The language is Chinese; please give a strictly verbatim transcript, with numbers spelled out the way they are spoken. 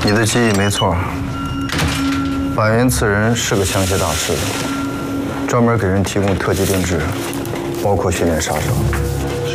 你的记忆没错，法源此人是个枪械大师，专门给人提供特级定制，包括训练杀手。